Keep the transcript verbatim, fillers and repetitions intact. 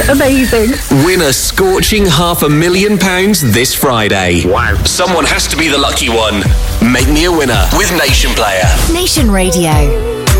Amazing. Win a scorching half a million pounds this Friday. Wow. Someone has to be the lucky one. Make me a winner with Nation Player. Nation Radio.